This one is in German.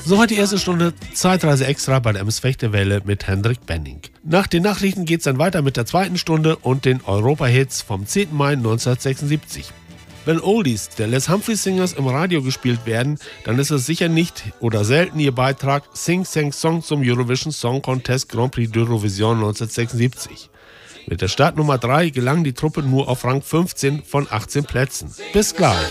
Soweit die erste Stunde Zeitreise extra bei der MS Fechtewelle mit Hendrik Benning. Nach den Nachrichten geht es dann weiter mit der zweiten Stunde und den Europa-Hits vom 10. Mai 1976. Wenn Oldies der Les Humphrey Singers im Radio gespielt werden, dann ist es sicher nicht oder selten ihr Beitrag Sing Sang Song zum Eurovision Song Contest Grand Prix d'Eurovision 1976. Mit der Startnummer 3 gelang die Truppe nur auf Rang 15 von 18 Plätzen. Bis gleich!